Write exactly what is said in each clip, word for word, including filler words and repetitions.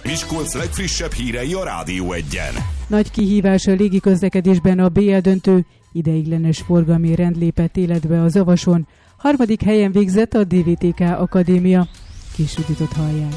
Miskolc legfrissebb hírei a Rádió Egyen. Nagy kihívás a légiközlekedésben a bé el döntő, ideiglenes forgalmi rend lépett életbe a Zavason. Harmadik helyen végzett a dé vé té ká Akadémia. Kisütított hallják.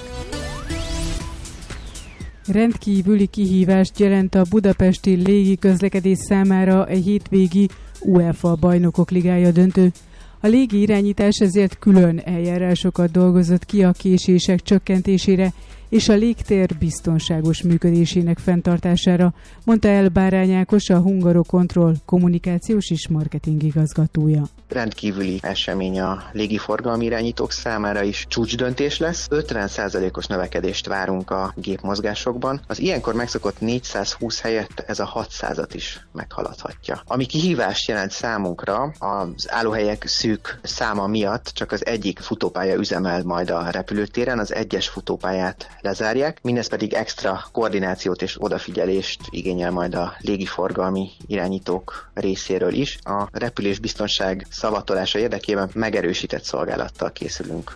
Rendkívüli kihívást jelent a budapesti légiközlekedés számára egy hétvégi UEFA Bajnokok Ligája döntő. A légi irányítás ezért külön eljárásokat dolgozott ki a késések csökkentésére és a légtér biztonságos működésének fenntartására, mondta el Bárány Ákos, a Hungarocontrol kommunikációs és marketing igazgatója. Rendkívüli esemény a légiforgalmi irányítók számára is csúcsdöntés lesz. ötven százalékos növekedést várunk a gépmozgásokban. Az ilyenkor megszokott négyszázhúsz helyett ez a hatszázat is meghaladhatja. Ami kihívást jelent számunkra, az állóhelyek szűk száma miatt csak az egyik futópálya üzemel majd a repülőtéren, az egyes futópályát lezárják, mindez pedig extra koordinációt és odafigyelést igényel majd a légiforgalmi irányítók részéről is. A repülésbiztonság szavatolása érdekében megerősített szolgálattal készülünk.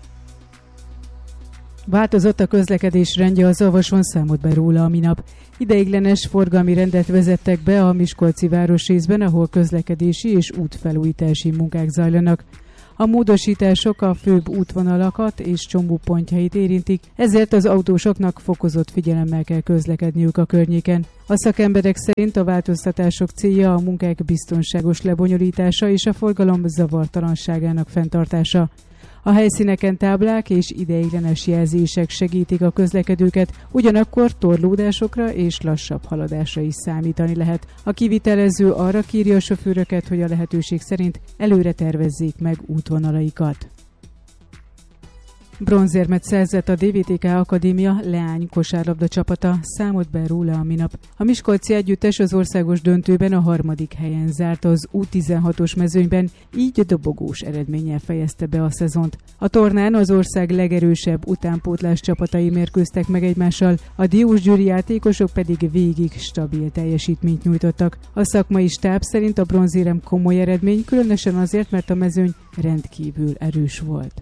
Változott a közlekedés rendje a Zavason, számolt be róla a minap. Ideiglenes forgalmi rendet vezettek be a miskolci városrészben, ahol közlekedési és útfelújítási munkák zajlanak. A módosítások a főbb útvonalakat és csomópontjait érintik, ezért az autósoknak fokozott figyelemmel kell közlekedniük a környéken. A szakemberek szerint a változtatások célja a munkák biztonságos lebonyolítása és a forgalom zavartalanságának fenntartása. A helyszíneken táblák és ideiglenes jelzések segítik a közlekedőket, ugyanakkor torlódásokra és lassabb haladásra is számítani lehet. A kivitelező arra kérje a sofőröket, hogy a lehetőség szerint előre tervezzék meg útvonalaikat. Bronzérmet szerzett a dé vé té ká Akadémia leány kosárlabda csapata, számolt be róla a minap. A miskolci együttes az országos döntőben a harmadik helyen zárt az U tizenhatos mezőnyben, így dobogós eredménnyel fejezte be a szezont. A tornán az ország legerősebb utánpótlás csapatai mérkőztek meg egymással, a diósgyőri játékosok pedig végig stabil teljesítményt nyújtottak. A szakmai stáb szerint a bronzérem komoly eredmény, különösen azért, mert a mezőny rendkívül erős volt.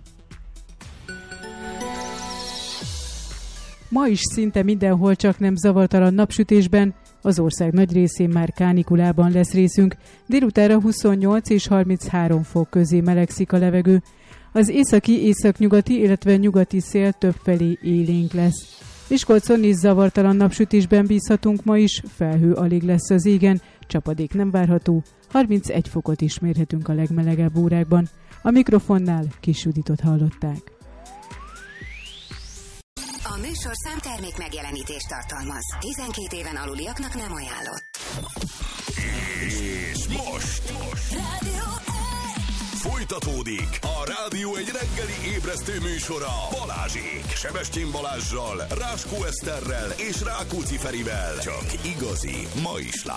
Ma is szinte mindenhol csak nem zavartalan napsütésben, az ország nagy részén már kánikulában lesz részünk, délutánra huszonnyolc és harminchárom fok közé melegszik a levegő. Az északi, északnyugati, illetve nyugati szél többfelé élénk lesz. Miskolcon is zavartalan napsütésben bízhatunk ma is, felhő alig lesz az égen, csapadék nem várható, harmincegy fokot is mérhetünk a legmelegebb órákban. A mikrofonnál Kisütított hallották. A műsorszám termék megjelenítést tartalmaz. tizenkét éven aluliaknak nem ajánlott. És most, most. Rádió Folytatódik a Rádió egy reggeli ébresztő műsora Balázsék. Sebestyén Balázsral, Ráskó Eszterrel és Rákóczi Ferivel. Csak igazi, ma is